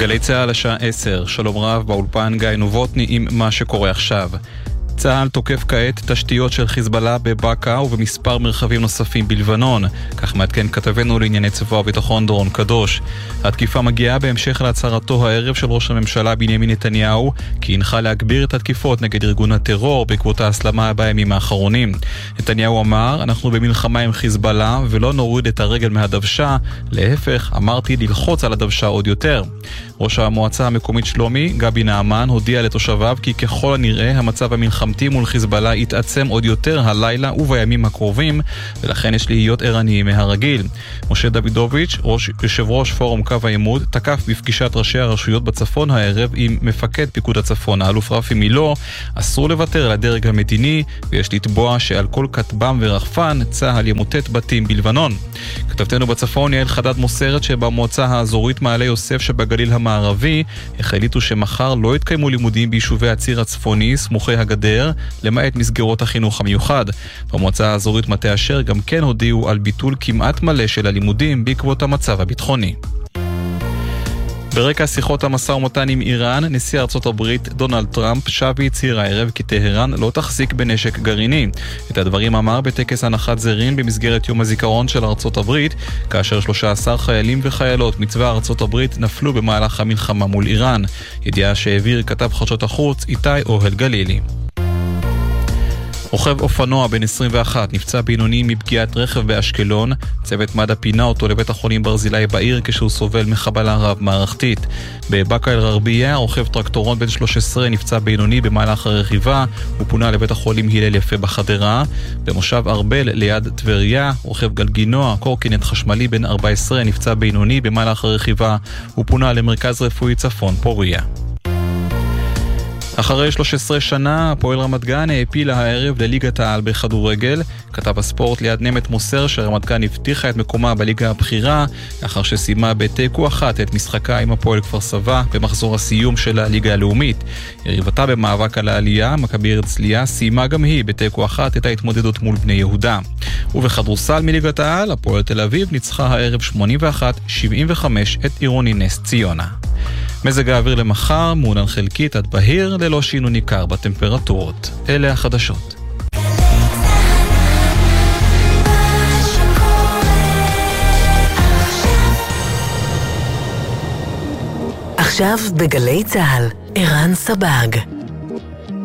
גלי צהל השעה 10, שלום רב באולפן גיא נובוטני עם מה שקורה עכשיו. צהל תוקף כעת תשתיות של חיזבאללה בבאקה ובמספר מרחבים נוספים בלבנון, כך מעדכן כתבנו לענייני צבא וביטחון דורון קדוש. התקיפה מגיעה בהמשך להצהרתו הערב של ראש הממשלה בנימין נתניהו, כי הנחה להגביר את התקיפות נגד ארגון הטרור בעקבות ההסלמה בימים האחרונים. נתניהו אמר, אנחנו במלחמה עם חיזבאללה ולא נוריד את הרגל מהדוושה, להפך, אמרתי ללחוץ על הדוושה עוד יותר. ראש המועצה המקומית שלומי, גבי נעמן, הודיע לתושביו כי ככל הנראה המצב המלחמתי מול חיזבאללה יתעצם עוד יותר הלילה ובימים הקרובים, ולכן יש להיות ערניים מהרגיל. משה דוידוביץ', יושב ראש פורום קו העימות, תקף בפגישת ראשי הרשויות בצפון הערב עם מפקד פיקוד הצפון, האלוף רפי מילו, אסור לוותר על הדרג המדיני, ויש לתבוע שעל כל כטב"ם ורחפן צה"ל ימוטט בתים בלבנון. כתבתנו בצפון יעל חדד מוסרת שבמועצה האזורית מעלה יוסף שבגליל המערבי החליטו שמחר לא יתקיימו לימודים ביישובי הציר הצפוני סמוכי הגדר, למעט מסגרות החינוך המיוחד. במועצה האזורית מטה אשר גם כן הודיעו על ביטול כמעט מלא של הלימודים בעקבות המצב הביטחוני. ברקע שיחות המשא ומתן עם איראן, נשיא ארצות הברית דונלד טראמפ שב והצהיר הערב כי טהרן לא תחזיק בנשק גרעיני. את הדברים אמר בטקס הנחת זרים במסגרת יום הזיכרון של ארצות הברית, כאשר 13 חיילים וחיילות מצבא ארצות הברית נפלו במהלך המלחמה מול איראן. ידיעה שהעביר כתב חדשות החוץ איתי אוהל גלילי. רוכב אופנוע בן 21 נפצע בינוני מפגיעת רכב באשקלון. צוות מד"א פינה אותו לבית החולים ברזילי בעיר כשהוא סובל מחבלה רב מערכתית. בבאקה אל-גרבייה רוכב טרקטורון בן 13 נפצע בינוני במהלך הרכיבה. הוא פונה לבית החולים הלל יפה בחדרה. במושב ארבל ליד טבריה רוכב גלגינוע קורקינט חשמלי בן 14 נפצע בינוני במהלך הרכיבה. הוא פונה למרכז רפואי צפון פוריה. אחרי 13 שנה, הפועל רמת גן העפילה הערב לליגת העל בכדורגל. כתב הספורט ליד נמת מוסר שרמת גן הבטיחה את מקומה בליגה הבכירה, לאחר שסיימה בתיקו 1 את משחקה עם הפועל כפר סבא במחזור הסיום של הליגה הלאומית. יריבתה במאבק על העלייה, מכבי הרצליה, סיימה גם היא בתיקו 1 את ההתמודדות מול בני יהודה. ובכדורסל מליגת העל, הפועל תל אביב ניצחה הערב 81-75 את עירוני נס ציונה. מזג האוויר למחר מעונן חלקית עד בהיר ללא שינוי ניכר בטמפרטורות. אלה החדשות. עכשיו בגלי צהל, ערן סבג.